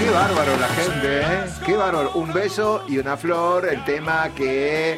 Qué bárbaro la gente, ¿eh? Qué bárbaro. Un beso y una flor, el tema que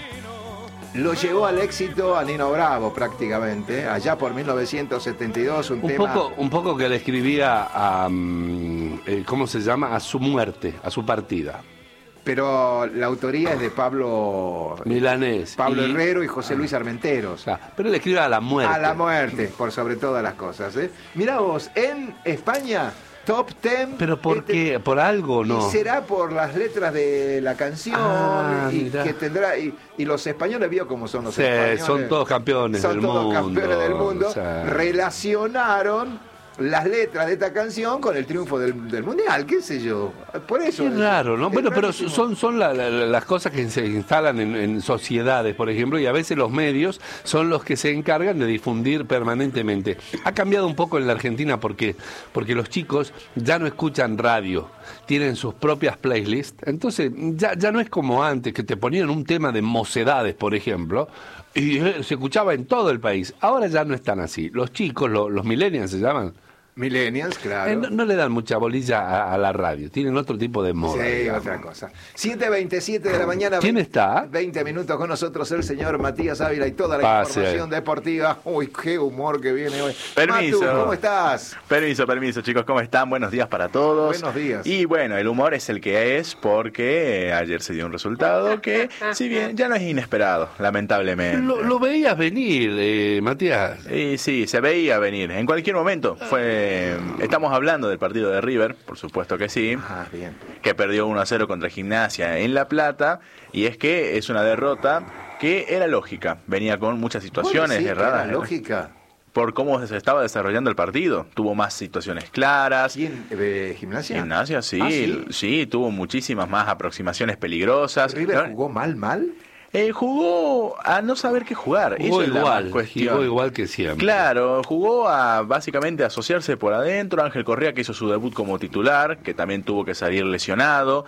lo llevó al éxito a Nino Bravo prácticamente, allá por 1972, un poco que le escribía a, ¿cómo se llama? A su muerte, a su partida. Pero la autoría es de Pablo Milanés. Pablo Herrero y José Luis Armenteros. Pero le escribe a la muerte. A la muerte, por sobre todas las cosas, ¿eh? Mirá vos, en España... Top 10. ¿Pero por qué? ¿Por algo no? Y será por las letras de la canción y que tendrá y los españoles, vio cómo son los españoles. Son todos campeones del mundo. Son todos campeones del mundo. O sea, relacionaron las letras de esta canción con el triunfo del mundial, qué sé yo. Por eso. Es raro, ¿no? Bueno, pero son las cosas que se instalan en sociedades, por ejemplo, y a veces los medios son los que se encargan de difundir permanentemente. Ha cambiado un poco en la Argentina porque los chicos ya no escuchan radio, tienen sus propias playlists, entonces ya no es como antes, que te ponían un tema de Mocedades, por ejemplo, y se escuchaba en todo el país. Ahora ya no están así. Los chicos, los millennials se llaman. Millennials, claro. No le dan mucha bolilla a la radio, tienen otro tipo de moda. Sí, digamos. otra cosa. 7:27 de la mañana. ¿Quién está? 20 minutos con nosotros el señor Matías Ávila y toda la información deportiva. Uy, qué humor que viene hoy. Permiso. Matu, ¿cómo estás? Permiso, chicos, ¿cómo están? Buenos días para todos. Buenos días. Y bueno, el humor es el que es porque ayer se dio un resultado que, si bien ya no es inesperado, lamentablemente. Lo veías venir, Matías. Y sí, se veía venir. En cualquier momento estamos hablando del partido de River, por supuesto que sí, bien. que perdió 1-0 contra Gimnasia en La Plata, y es que es una derrota que era lógica, venía con muchas situaciones erradas. ¿Era lógica? Por cómo se estaba desarrollando el partido, tuvo más situaciones claras. ¿Quién? ¿Gimnasia? Gimnasia, sí, sí, tuvo muchísimas más aproximaciones peligrosas. ¿River jugó mal? Jugó a no saber qué jugar. Jugó Eso igual, es la cuestión. jugó igual que siempre. Claro, jugó a básicamente asociarse por adentro. Ángel Correa, que hizo su debut como titular, que también tuvo que salir lesionado.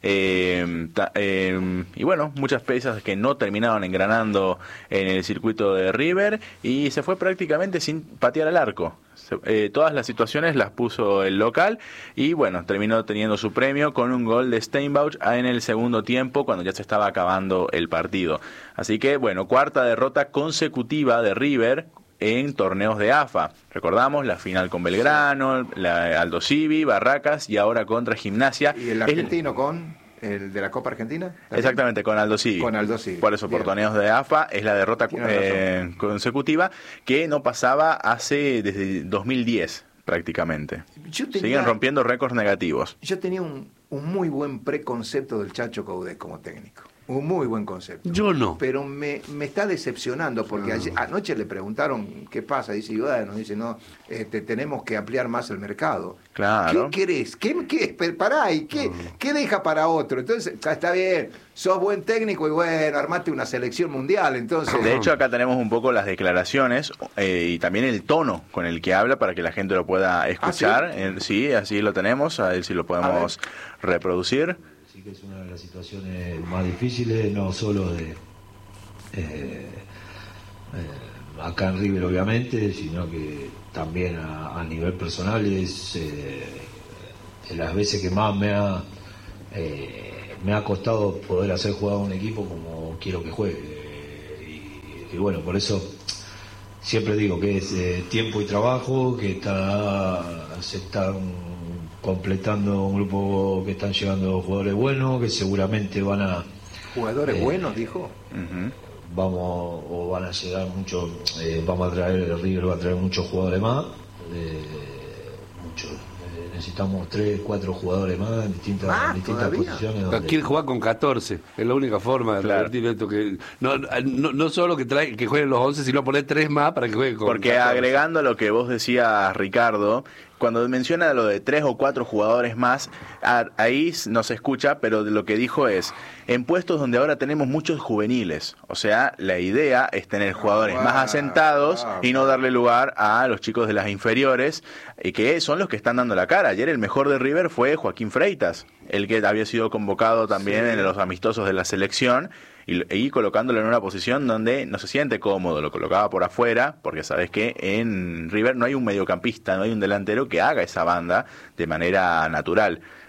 Y bueno, muchas piezas que no terminaron engranando en el circuito de River y se fue prácticamente sin patear al arco. Todas las situaciones las puso el local y bueno, terminó teniendo su premio con un gol de Steinbach en el segundo tiempo cuando ya se estaba acabando el partido. Así que bueno, cuarta derrota consecutiva de River en torneos de AFA. Recordamos la final con Belgrano, la Aldo Civi, Barracas y ahora contra Gimnasia. ¿Y el argentino con el de la Copa Argentina? ¿También? Exactamente, con Aldo Civi. Con Aldo Civi. Por eso, por torneos de AFA, es la derrota consecutiva que no pasaba desde 2010 prácticamente. Siguen rompiendo récords negativos. Yo tenía un muy buen preconcepto del Chacho Coudet como técnico. Un muy buen concepto. Yo no. Pero me está decepcionando porque anoche le preguntaron qué pasa. Dice, dice, no, tenemos que ampliar más el mercado. Claro. ¿Qué querés? Pará, ¿y qué deja para otro? Entonces, está bien, sos buen técnico y bueno, armate una selección mundial, entonces. De hecho, acá tenemos un poco las declaraciones y también el tono con el que habla para que la gente lo pueda escuchar. ¿Ah, sí? Sí, así lo tenemos, a ver si lo podemos reproducir. Sí que es una de las situaciones más difíciles, no solo de acá en River obviamente, sino que también a nivel personal es de las veces que más me ha costado poder hacer jugar a un equipo como quiero que juegue. Y bueno, por eso siempre digo que es tiempo y trabajo, que se están completando un grupo que están llegando jugadores buenos, que seguramente van a... ¿Jugadores buenos, dijo? Van a llegar muchos, vamos a traer, River va a traer muchos jugadores más, muchos. Necesitamos 3, 4 jugadores más en distintas posiciones. Quiere jugar con 14, es la única forma de revertir esto. Que no solo que jueguen los 11, sino poner 3 más para que jueguen con 14. Porque agregando lo que vos decías, Ricardo, cuando menciona lo de 3 o 4 jugadores más, ahí no se escucha, pero lo que dijo es, en puestos donde ahora tenemos muchos juveniles, o sea, la idea es tener jugadores más asentados y no darle lugar a los chicos de las inferiores, y que son los que están dando la cara. Ayer el mejor de River fue Joaquín Freitas, el que había sido convocado también en los amistosos de la selección, y colocándolo en una posición donde no se siente cómodo, lo colocaba por afuera, porque sabes que en River no hay un mediocampista, no hay un delantero que haga esa banda de manera natural.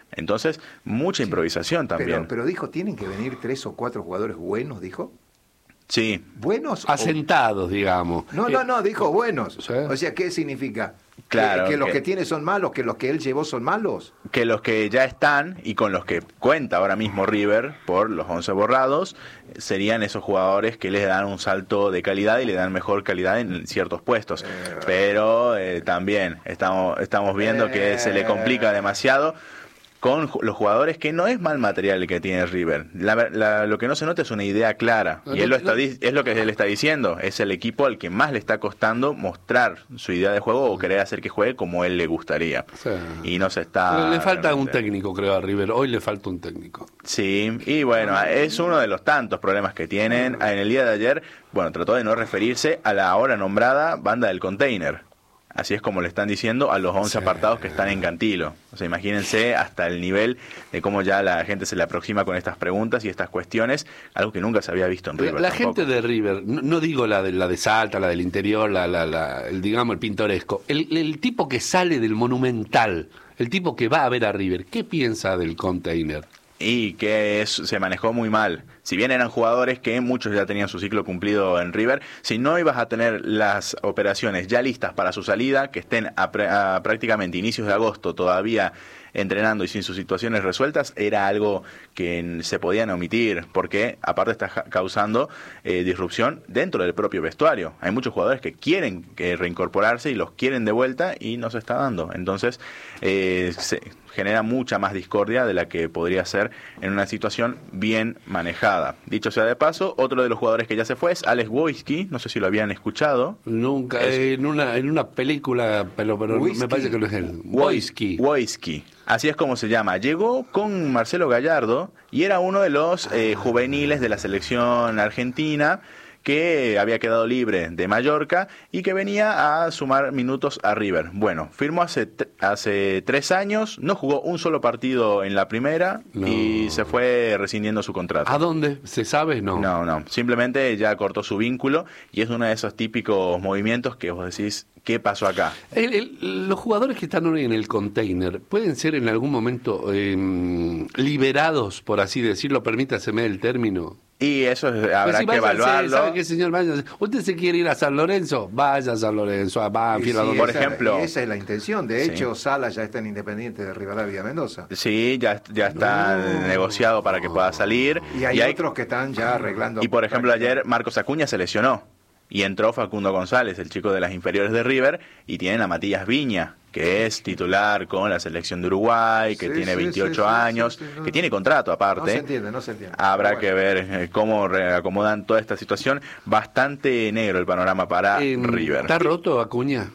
Entonces, mucha improvisación también. Pero dijo, ¿tienen que venir 3 o 4 jugadores buenos, dijo? Sí. ¿Buenos? Asentados, digamos. No, dijo buenos. ¿Sí? O sea, ¿qué significa? Claro, ¿Que los que tiene son malos? ¿Que los que él llevó son malos? Que los que ya están y con los que cuenta ahora mismo River por los 11 borrados serían esos jugadores que les dan un salto de calidad y le dan mejor calidad en ciertos puestos. Pero también estamos viendo que se le complica demasiado con los jugadores, que no es mal material el que tiene River. Lo que no se nota es una idea clara. Y es lo que él está diciendo. Es el equipo al que más le está costando mostrar su idea de juego o querer hacer que juegue como él le gustaría. Sí. Y no se está... Pero le falta un técnico, creo, a River. Hoy le falta un técnico. Sí, y bueno, es uno de los tantos problemas que tienen. En el día de ayer, bueno, trató de no referirse a la ahora nombrada banda del Container. Así es como le están diciendo a los 11 apartados que están en Cantilo. O sea, imagínense hasta el nivel de cómo ya la gente se le aproxima con estas preguntas y estas cuestiones, algo que nunca se había visto en River. La gente de River, no digo la de Salta, la del interior, digamos el pintoresco, el tipo que sale del Monumental, el tipo que va a ver a River, ¿qué piensa del Container? Y que se manejó muy mal. Si bien eran jugadores que muchos ya tenían su ciclo cumplido en River, si no ibas a tener las operaciones ya listas para su salida, que estén a prácticamente inicios de agosto todavía entrenando y sin sus situaciones resueltas, era algo que se podían omitir, porque aparte está causando disrupción dentro del propio vestuario. Hay muchos jugadores que quieren reincorporarse y los quieren de vuelta y no se está dando. Entonces se genera mucha más discordia de la que podría ser en una situación bien manejada. Dicho sea de paso, otro de los jugadores que ya se fue es Alex Wojcicki, no sé si lo habían escuchado. Nunca, en una película, pero me parece que no es él. Wojcicki. Así es como se llama. Llegó con Marcelo Gallardo y era uno de los juveniles de la selección argentina, que había quedado libre de Mallorca y que venía a sumar minutos a River. Bueno, firmó hace 3 años, no jugó un solo partido en la primera y se fue rescindiendo su contrato. ¿A dónde? ¿Se sabe? No, simplemente ya cortó su vínculo y es uno de esos típicos movimientos que vos decís, ¿qué pasó acá? Los jugadores que están hoy en el Container, ¿pueden ser en algún momento liberados, por así decirlo? Permítaseme el término. Y eso habrá que evaluarlo. ¿Sabe qué, señor? ¿Usted se quiere ir a San Lorenzo? Vaya a San Lorenzo, va a por ejemplo. Esa es la intención. De hecho, Sala ya está en Independiente de Rivadavia, Mendoza. Sí, ya está negociado para que pueda salir. Y hay otros que están ya arreglando. Y por ejemplo, ayer Marcos Acuña se lesionó. Y entró Facundo González, el chico de las inferiores de River, y tienen a Matías Viña, que es titular con la selección de Uruguay, que tiene 28 años, que tiene contrato aparte. No se entiende. Habrá que ver cómo reacomodan toda esta situación. Bastante negro el panorama para River. ¿Está roto Acuña?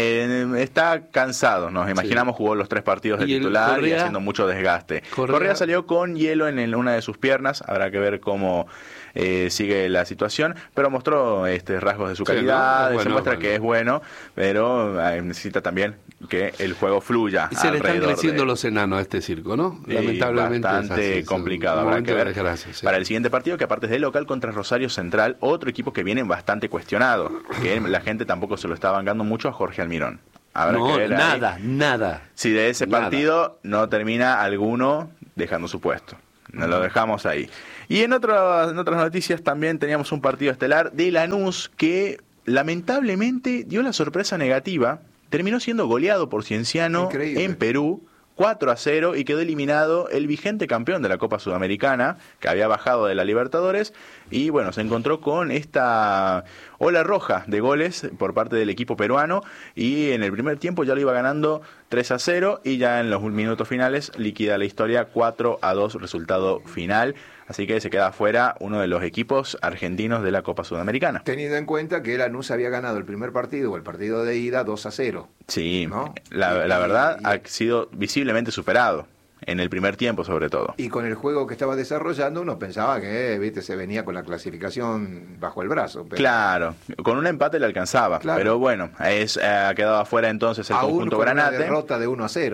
Está cansado, nos imaginamos, jugó los 3 partidos de titular y haciendo mucho desgaste. Correa salió con hielo en una de sus piernas, habrá que ver cómo sigue la situación, pero mostró rasgos de su calidad, se muestra que es bueno, pero necesita también que el juego fluya. Y se le están creciendo los enanos a este circo, ¿no? Lamentablemente bastante complicado, habrá que ver para el siguiente partido, que aparte es de local contra Rosario Central, otro equipo que viene bastante cuestionado, que la gente tampoco se lo está bancando mucho a Jorge Almirón. Habrá que ver nada. Si de ese partido no termina alguno dejando su puesto. Nos lo dejamos ahí. Y en otras noticias también teníamos un partido estelar de Lanús que lamentablemente dio la sorpresa negativa. Terminó siendo goleado por Cienciano en Perú 4-0 y quedó eliminado el vigente campeón de la Copa Sudamericana, que había bajado de la Libertadores, y bueno, se encontró con esta ola roja de goles por parte del equipo peruano, y en el primer tiempo ya lo iba ganando 3-0 y ya en los minutos finales liquida la historia 4-2 resultado final. Así que se queda fuera uno de los equipos argentinos de la Copa Sudamericana. Teniendo en cuenta que Lanús había ganado el primer partido o el partido de ida 2-0. Sí, ¿no? la verdad ha sido visiblemente superado. En el primer tiempo, sobre todo. Y con el juego que estaba desarrollando, uno pensaba que se venía con la clasificación bajo el brazo. Pero... Claro, con un empate le alcanzaba. Claro. Pero bueno, ha quedado afuera entonces el conjunto Granate. Una derrota de 1-0.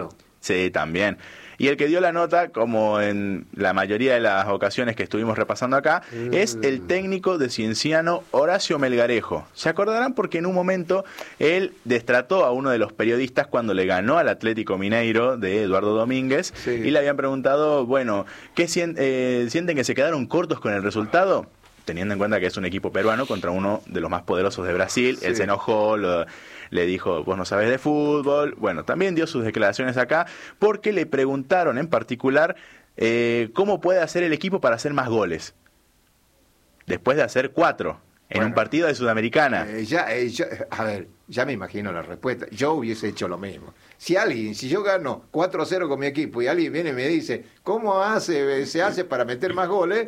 Sí, también. Y el que dio la nota, como en la mayoría de las ocasiones que estuvimos repasando acá, es el técnico de Cienciano, Horacio Melgarejo. Se acordarán porque en un momento él destrató a uno de los periodistas cuando le ganó al Atlético Mineiro de Eduardo Domínguez, Sí. y le habían preguntado, bueno, ¿qué sienten que se quedaron cortos con el resultado? Teniendo en cuenta que es un equipo peruano contra uno de los más poderosos de Brasil. Sí. Él se enojó, le dijo, vos no sabés de fútbol. Bueno, también dio sus declaraciones acá porque le preguntaron en particular cómo puede hacer el equipo para hacer más goles. Después de hacer 4 en Bueno. un partido de Sudamericana. A ver, ya me imagino la respuesta. Yo hubiese hecho lo mismo. Si yo gano 4-0 con mi equipo y alguien viene y me dice, ¿cómo se hace para meter más goles?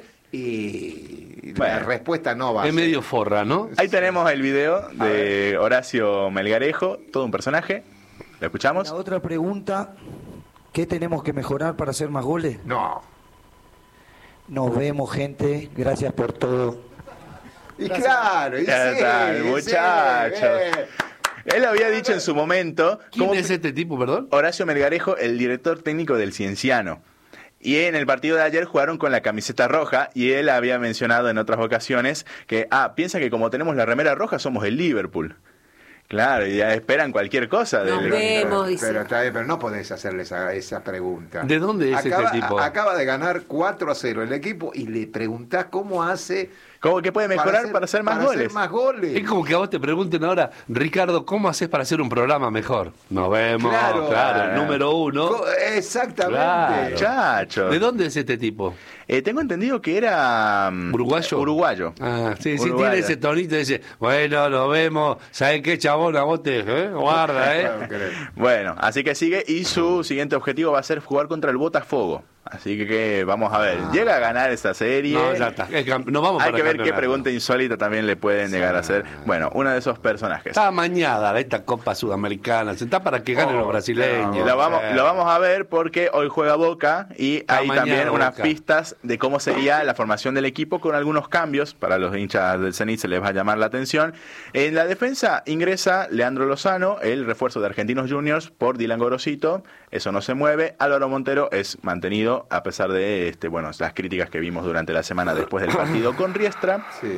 Y la Bueno, respuesta no va a Es ser. medio forra, ¿no? Ahí tenemos el video de Horacio Melgarejo, todo un personaje. ¿Lo escuchamos? La otra pregunta, ¿qué tenemos que mejorar para hacer más goles? No. Nos vemos, gente. Gracias por todo. Y claro, y Ya sí, está, sí, muchachos. bien. Él había dicho en su momento... ¿Quién cómo- es este tipo, perdón? Horacio Melgarejo, el director técnico del Cienciano. Y en el partido de ayer jugaron con la camiseta roja y él había mencionado en otras ocasiones que, piensa que como tenemos la remera roja somos el Liverpool. Claro, y ya esperan cualquier cosa Nos del vemos, dice. Pero, está bien, pero no podés hacerle esa pregunta. ¿De dónde es este tipo? Acaba de ganar 4-0 el equipo y le preguntás cómo hace ¿Cómo que puede mejorar para hacer más goles? más goles. Es como que a vos te pregunten ahora, Ricardo, ¿cómo haces para hacer un programa mejor? Nos vemos, Claro. claro, número uno. Exactamente. Claro. Muchachos. ¿De dónde es este tipo? Tengo entendido que era... ¿Uruguayo? Uruguayo. Ah, sí, sí, Uruguayo. tiene ese tonito, dice, bueno, nos vemos, ¿sabes qué, chabón? A vos te, guarda, Claro, creo. Bueno, así que sigue y su siguiente objetivo va a ser jugar contra el Botafogo. Así que vamos a ver. Llega a ganar esa serie. No, ya está, nos vamos Hay para que ver qué campeonato. pregunta insólita también le pueden llegar a hacer. Bueno, uno de esos personajes. Está amañada esta Copa Sudamericana, se está para que ganen los brasileños. Lo vamos a ver porque hoy juega Boca y hay mañana también unas Boca. pistas de cómo sería la formación del equipo con algunos cambios. Para los hinchas del Zenit se les va a llamar la atención. En la defensa ingresa Leandro Lozano, el refuerzo de Argentinos Juniors, por Dylan Gorosito. Eso no se mueve. Álvaro Montero es mantenido a pesar de las críticas que vimos durante la semana después del partido con Riestra. Sí.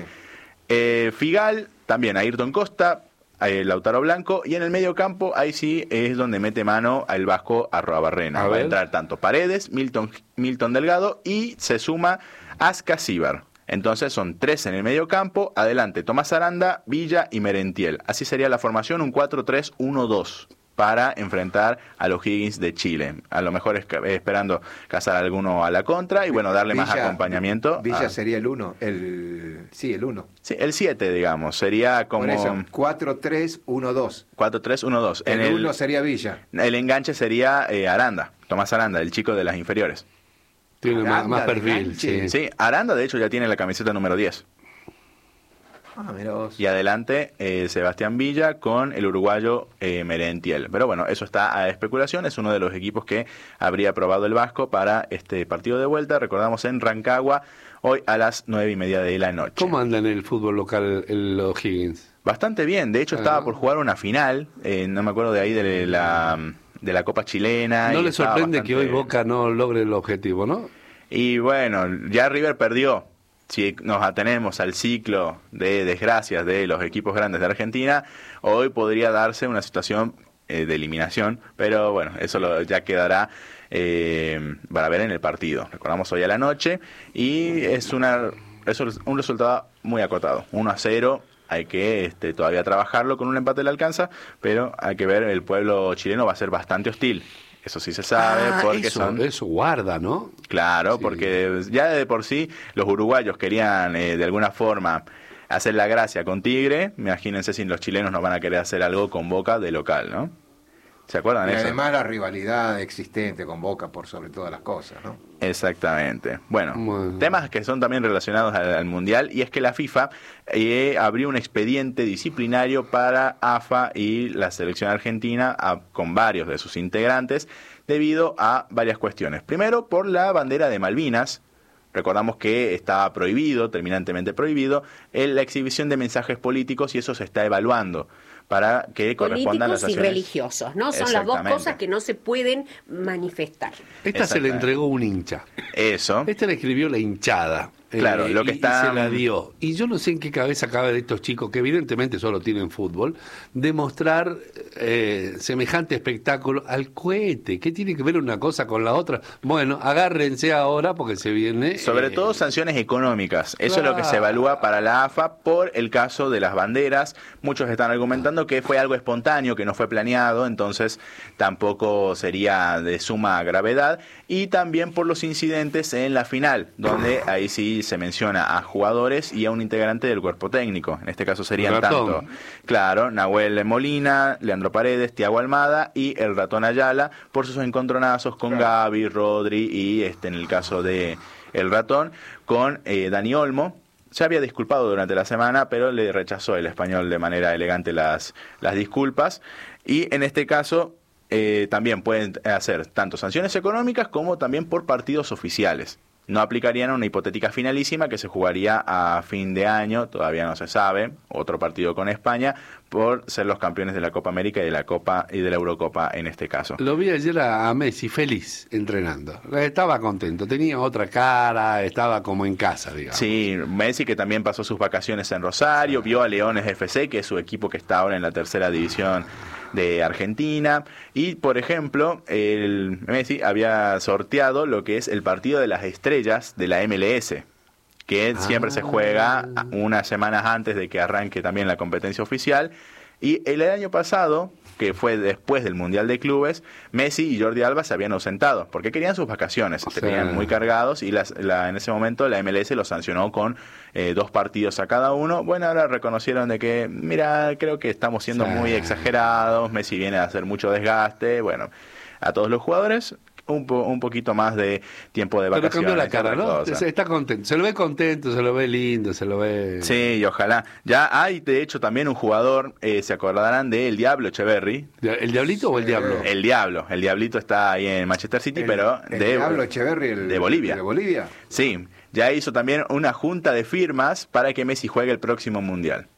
Figal, también Ayrton Costa, Lautaro Blanco, y en el medio campo ahí sí es donde mete mano al vasco Arroabarrena. A Va a ver. entrar tanto Paredes, Milton Delgado y se suma Aska Cibar. Entonces son 3 en el medio campo, adelante Tomás Aranda, Villa y Merentiel. Así sería la formación, un 4-3-1-2 para enfrentar a los Higgins de Chile. A lo mejor esperando cazar a alguno a la contra y darle más acompañamiento. Villa sería el 1. El 1. Sí, el 7, digamos, sería como Por eso, 4-3-1-2. 4-3-1-2. El 1 sería Villa. El enganche sería Aranda, Tomás Aranda, el chico de las inferiores. Tiene más Aranda de perfil, enganche. sí. Sí, Aranda de hecho ya tiene la camiseta número 10. Mira vos. Y adelante Sebastián Villa con el uruguayo Merentiel. Pero bueno, eso está a especulación. Es uno de los equipos que habría probado el Vasco para este partido de vuelta. Recordamos en Rancagua, hoy a las 9:30 de la noche. ¿Cómo anda en el fútbol local los Higgins? Bastante bien. De hecho, estaba por jugar una final. No me acuerdo de ahí de la Copa Chilena. ¿No y le estaba sorprende que hoy bastante- Boca no logre el objetivo, no? Y bueno, ya River perdió. Si nos atenemos al ciclo de desgracias de los equipos grandes de Argentina, hoy podría darse una situación de eliminación, pero bueno, eso ya quedará para ver en el partido. Recordamos hoy a la noche y es un resultado muy acotado, 1-0. Hay que todavía trabajarlo, con un empate le alcanza, pero hay que ver, el pueblo chileno va a ser bastante hostil. Eso sí se sabe, porque eso guarda, ¿no? Claro, Sí. porque ya de por sí los uruguayos querían de alguna forma hacer la gracia con Tigre. Imagínense si los chilenos no van a querer hacer algo con Boca de local, ¿no? ¿Se acuerdan Y de eso? además la rivalidad existente con Boca por sobre todas las cosas, ¿no? Exactamente. Bueno, Bueno. temas que son también relacionados al Mundial, y es que la FIFA abrió un expediente disciplinario para AFA y la selección argentina con varios de sus integrantes debido a varias cuestiones. Primero, por la bandera de Malvinas. Recordamos que estaba prohibido, terminantemente prohibido, la exhibición de mensajes políticos, y eso se está evaluando. para que correspondan las políticos y acciones. religiosos, ¿no? Son las dos Exactamente. cosas que no se pueden manifestar. Esta se le entregó un hincha. Eso. Esta le escribió la hinchada. Claro, lo que y está- se la dio. Y yo no sé en qué cabeza cabe de estos chicos, que evidentemente solo tienen fútbol, demostrar semejante espectáculo al cohete. ¿Qué tiene que ver una cosa con la otra? Bueno, agárrense ahora porque se viene... Sobre todo sanciones económicas. Eso es lo que se Claro. evalúa para la AFA por el caso de las banderas. Muchos están argumentando que fue algo espontáneo, que no fue planeado, entonces tampoco sería de suma gravedad. Y también por los incidentes en la final, donde ahí sí se menciona a jugadores y a un integrante del cuerpo técnico. En este caso serían Ratón. tanto, claro, Nahuel Molina, Leandro Paredes, Thiago Almada y el Ratón Ayala, por sus encontronazos con Gaby, Rodri y en el caso de el Ratón, con Dani Olmo. Se había disculpado durante la semana, pero le rechazó el español de manera elegante las disculpas. Y en este caso también pueden hacer tanto sanciones económicas como también por partidos oficiales. No aplicarían una hipotética finalísima que se jugaría a fin de año, todavía no se sabe, otro partido con España, por ser los campeones de la Copa América y de la Copa y de la Eurocopa en este caso. Lo vi ayer a Messi feliz entrenando. Estaba contento, tenía otra cara, estaba como en casa, digamos. Sí, Messi que también pasó sus vacaciones en Rosario, vio a Leones FC, que es su equipo que está ahora en la tercera división de Argentina, y por ejemplo el Messi había sorteado lo que es el partido de las estrellas de la MLS, que siempre se juega unas semanas antes de que arranque también la competencia oficial. Y el año pasado, que fue después del Mundial de Clubes, Messi y Jordi Alba se habían ausentado porque querían sus vacaciones, se tenían muy cargados y en ese momento la MLS los sancionó con 2 partidos a cada uno. Bueno, ahora reconocieron de que, mira, creo que estamos siendo muy exagerados, Messi viene a hacer mucho desgaste, bueno, a todos los jugadores un poquito más de tiempo de Pero vacaciones. cambió la cara, otra ¿no? cosa. Está contento, se lo ve contento, se lo ve lindo, se lo ve... Sí, y ojalá. Ya hay, de hecho, también un jugador, se acordarán de El Diablo Echeverry. ¿El Diablito o el Diablo? El Diablito está ahí en Manchester City, pero el Diablo Echeverry, de Bolivia. De Bolivia. Sí, ya hizo también una junta de firmas para que Messi juegue el próximo Mundial.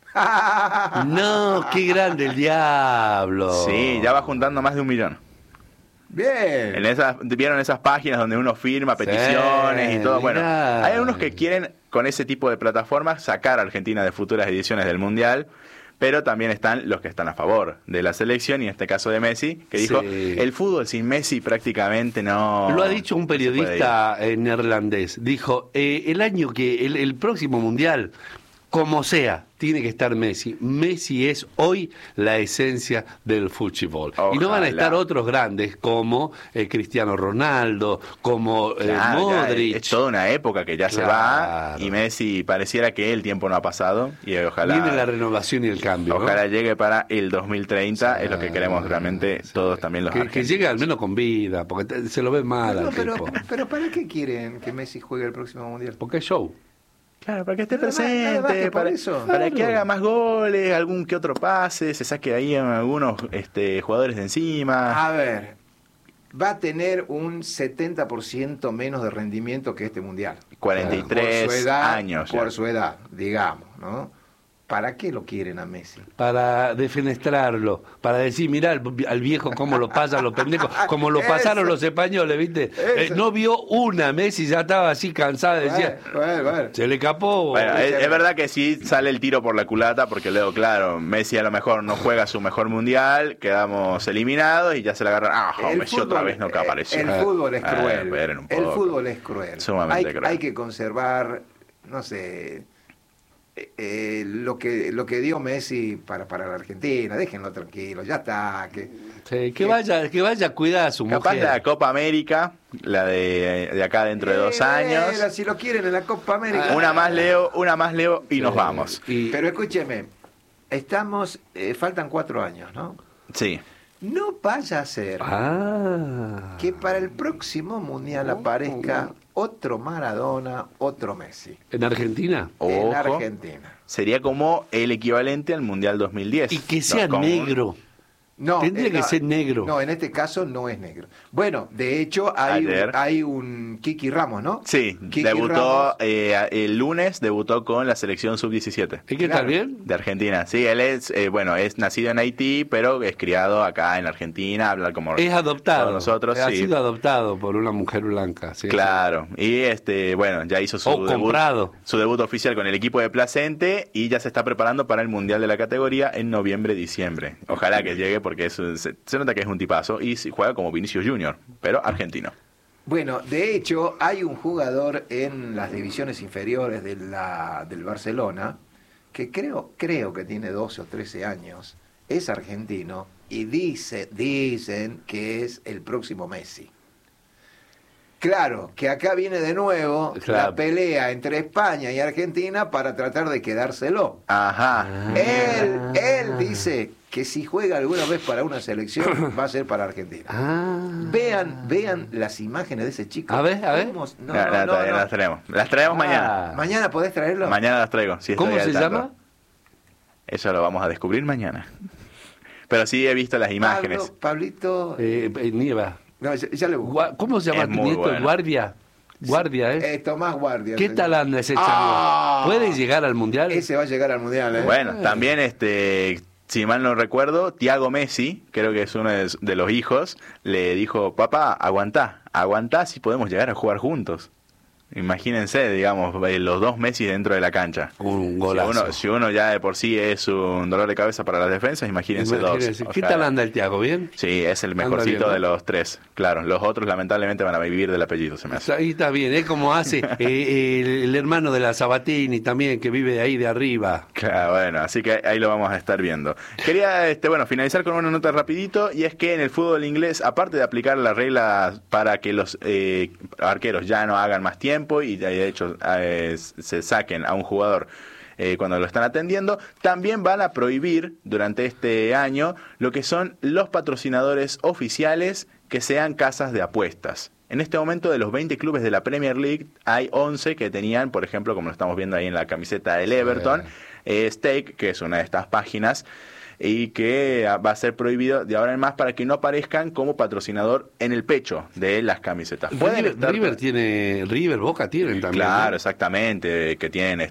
No, qué grande el Diablo. Sí, ya va juntando más de 1 millón. Bien. ¿Vieron esas páginas donde uno firma peticiones y todo? Bueno, mirá. hay algunos que quieren con ese tipo de plataformas sacar a Argentina de futuras ediciones del Mundial, pero también están los que están a favor de la selección, y en este caso de Messi, que dijo, Sí. el fútbol sin Messi prácticamente no... Lo ha dicho un no se puede ir. periodista neerlandés. Dijo, el próximo Mundial, como sea, tiene que estar Messi. Messi es hoy la esencia del fútbol. Y no van a Ojalá. estar otros grandes como Cristiano Ronaldo, como Claro, ya Modric. es toda una época que ya se va, Claro. y Messi pareciera que el tiempo no ha pasado, y ojalá... Viene la renovación y el cambio, ¿no? Ojalá llegue para el 2030, es lo que queremos realmente todos también los que argentinos. llegue al menos con vida, porque se lo ve mal No, al tipo. pero ¿para qué quieren que Messi juegue el próximo Mundial? Porque es show. Claro, para que esté Nada más que presente, por eso. para que Claro. haga más goles, algún que otro pase, se saque ahí a algunos jugadores de encima. A ver, va a tener un 70% menos de rendimiento que este Mundial. 43 Por su edad, años ya. Por su edad, digamos, ¿no? ¿Para qué lo quieren a Messi? Para defenestrarlo, para decir, mirá al viejo cómo lo pasan los pendejos, como lo pasaron Eso. los españoles, ¿viste? Eso. No vio una, Messi ya estaba así cansada, decía, Bueno. se le escapó. Bueno, es verdad que sí sale el tiro por la culata, porque luego, claro, Messi a lo mejor no juega su mejor mundial, quedamos eliminados y ya se le agarran. Messi otra vez no apareció. El fútbol es cruel. Esperen un El poco. fútbol es cruel. Sumamente cruel. Hay que conservar, no sé, lo que dio Messi para la Argentina. Déjenlo tranquilo, ya está. Sí, que vaya a cuidar a su Capaz mujer. la Copa América, la de acá dentro de 2 años. Si lo quieren en la Copa América. Una más Leo y nos vamos. Pero escúcheme, faltan 4 años, ¿no? Sí. No vaya a ser que para el próximo Mundial aparezca otro Maradona, otro Messi. ¿En Argentina? En Ojo. Argentina. Sería como el equivalente al Mundial 2010. Y que sea ¿no? Como- negro. No, Tendría que no, ser negro. No, en este caso no es negro. Bueno, de hecho Ayer. hay un Kiki Ramos, ¿no? Sí, Kiki debutó Ramos. el lunes, debutó con la selección sub-17 ¿Y qué Claro. tal bien? de Argentina. Sí, él es, bueno, es nacido en Haití, pero es criado acá en Argentina, habla como Es adoptado. todos nosotros. Ha Sí. sido adoptado por una mujer blanca. Sí, Claro, y bueno, ya hizo su O comprado. su debut oficial con el equipo de Placente y ya se está preparando para el Mundial de la categoría en noviembre-diciembre. Ojalá que llegue porque se nota que es un tipazo y juega como Vinicius Junior, pero argentino. Bueno, de hecho, hay un jugador en las divisiones inferiores del Barcelona que creo que tiene 12 o 13 años, es argentino y dicen que es el próximo Messi. Claro, que acá viene de nuevo Claro. la pelea entre España y Argentina para tratar de quedárselo. Ajá. Él dice que si juega alguna vez para una selección va a ser para Argentina. Ah. Vean las imágenes de ese chico. A ver. ¿Cómo? No, Todavía las traemos. Las traemos mañana. Mañana podés traerlo. Mañana las traigo. Si ¿Cómo estoy se al tanto. llama? Eso lo vamos a descubrir mañana. Pero sí he visto las imágenes. Pablito. Nieva. No, ya le busco. ¿Cómo se llama Es tu muy nieto? bueno. Guardia. Guardia, ¿eh? Tomás Guardia. ¿Qué señor. tal anda ese Ah. chango? ¿Puede llegar al mundial? Ese va a llegar al mundial, ¿eh? Bueno, también si mal no recuerdo, Thiago Messi, creo que es uno de los hijos, le dijo, papá, aguantá si podemos llegar a jugar juntos. Imagínense, digamos, los dos Messi dentro de la cancha. Un golazo. Si uno ya de por sí es un dolor de cabeza para las defensas, imagínense Imagínense. dos. O ¿Qué sea, tal anda el Thiago? ¿Bien? Sí, es el Anda mejorcito bien, ¿no? de los tres. Claro, los otros lamentablemente van a vivir del apellido, se me hace. Ahí está bien, es como hace el hermano de la Sabatini también, que vive de ahí de arriba. Claro, bueno, así que ahí lo vamos a estar viendo. Quería, finalizar con una nota rapidito, y es que en el fútbol inglés, aparte de aplicar las reglas para que los arqueros ya no hagan más tiempo y de hecho se saquen a un jugador cuando lo están atendiendo, también van a prohibir durante este año lo que son los patrocinadores oficiales que sean casas de apuestas. En este momento, de los 20 clubes de la Premier League, hay 11 que tenían, por ejemplo, como lo estamos viendo ahí en la camiseta del Everton, Stake, que es una de estas páginas, y que va a ser prohibido de ahora en más para que no aparezcan como patrocinador en el pecho de las camisetas. Pueden estar- River, Boca tienen también. Claro, ¿no? exactamente, que tienen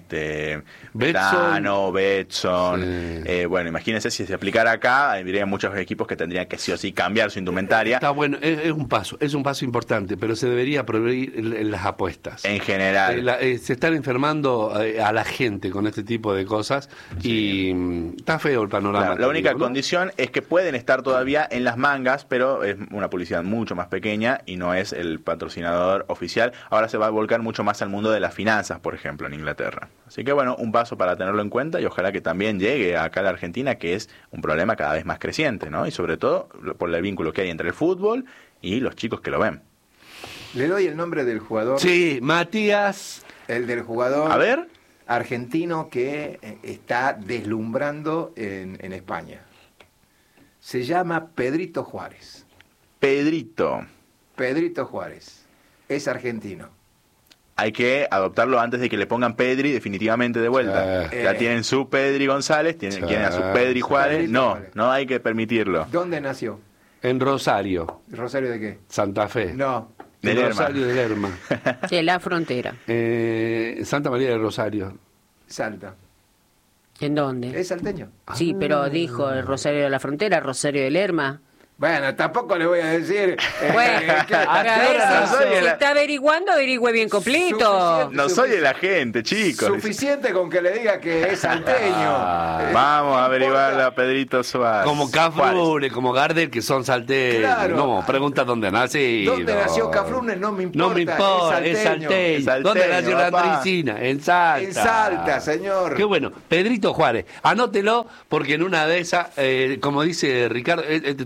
Betson. Betson. Sí. Bueno, imagínense si se aplicara acá, habría muchos equipos que tendrían que sí o sí cambiar su indumentaria. Está bueno, es un paso importante, pero se debería prohibir las apuestas. En general. Se están enfermando a la gente con este tipo de cosas y está feo el panorama. Claro, la te única digo, ¿no? condición es que pueden estar todavía en las mangas, pero es una publicidad mucho más pequeña y no es el patrocinador oficial. Ahora se va a volcar mucho más al mundo de las finanzas, por ejemplo, en Inglaterra. Así que bueno, un paso para tenerlo en cuenta y ojalá que también llegue acá a la Argentina, que es un problema cada vez más creciente, ¿no? Y sobre todo por el vínculo que hay entre el fútbol y los chicos que lo ven. Le doy el nombre del jugador. Sí, Matías. El del jugador A ver. argentino que está deslumbrando en España. Se llama Pedrito Juárez. Pedrito. Pedrito Juárez. Es argentino. Hay que adoptarlo antes de que le pongan Pedri definitivamente de vuelta. Sí. Ya tienen su Pedri González, quieren a su Pedri Juárez. Pedrito No, Juárez. no hay que permitirlo. ¿Dónde nació? En Rosario, ¿Rosario de qué? Santa Fe. No. De En Lerma. Rosario de Lerma. De la frontera. Santa María de Rosario. Salta. ¿En dónde? ¿Es salteño? Sí, pero dijo el Rosario de la Frontera, Rosario de Lerma. Bueno, tampoco le voy a decir. Bueno, que- a ver, no soy si el- está averiguando, averigüe bien completo. Suficiente. No soy el agente, chicos. Suficiente con que le diga que es salteño. Vamos a averiguar importa. a Pedrito Suárez. Como Juárez. Cafrune, como Gardel, que son salteños. Claro. No, pregunta dónde nace. ¿Dónde nació Cafrune? No me importa. No me importa, es salteño. Es salteño, ¿Dónde nació la papá. Andricina? En Salta. En Salta, señor. Qué bueno. Pedrito Juárez, anótelo, porque en una de esas, como dice Ricardo, este tipo tiene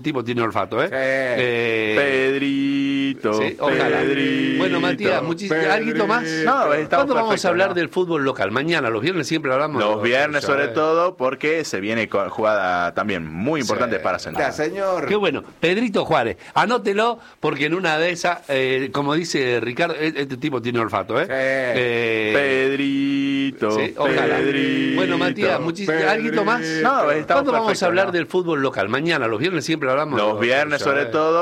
olfato, ¿eh? Pedrito, Sí, ojalá. Pedrito. Bueno, Matías, ¿algo más? No, ¿Cuándo vamos perfecto, a hablar ¿no? del fútbol local? Mañana, los viernes siempre hablamos. Los viernes sobre todo. todo, porque se viene jugada también muy importante para Ya, Central. señor. Qué bueno, Pedrito Juárez, anótelo porque en una de esas, como dice Ricardo, este tipo tiene olfato, ¿eh? Pedrito, Sí, ojalá. Pedrito. Bueno, Matías, ¿algo más? No, estamos ¿Cuándo vamos perfecto, a hablar ¿no? del fútbol local? Mañana, los viernes siempre hablamos. Los viernes sobre todo.